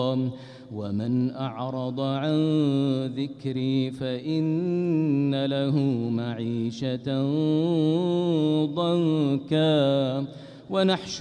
ومن أعرض عن ذكري فإن له معيشة ضنكا ونحشر